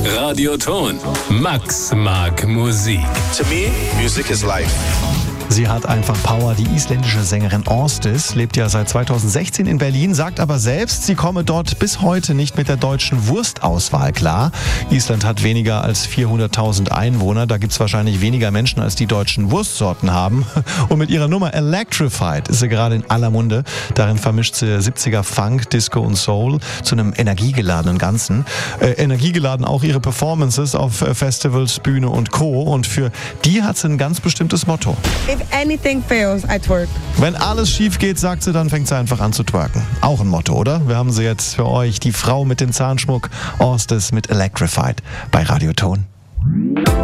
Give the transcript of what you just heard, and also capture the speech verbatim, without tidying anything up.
Radioton. Max mag Musik. To me, music is life. Sie hat einfach Power. Die isländische Sängerin Åstis lebt ja seit zweitausendsechzehn in Berlin, sagt aber selbst, sie komme dort bis heute nicht mit der deutschen Wurstauswahl klar. Island hat weniger als vierhunderttausend Einwohner. Da gibt es wahrscheinlich weniger Menschen, als die deutschen Wurstsorten haben. Und mit ihrer Nummer Electrified ist sie gerade in aller Munde. Darin vermischt sie siebziger Funk, Disco und Soul zu einem energiegeladenen Ganzen. Äh, energiegeladen auch ihre Performances auf äh, Festivals, Bühne und Co. Und für die hat sie ein ganz bestimmtes Motto. If anything fails, I twerk. Wenn alles schief geht, sagt sie, dann fängt sie einfach an zu twerken. Auch ein Motto, oder? Wir haben sie jetzt für euch, die Frau mit dem Zahnschmuck, Åstis mit Electrified bei Radioton.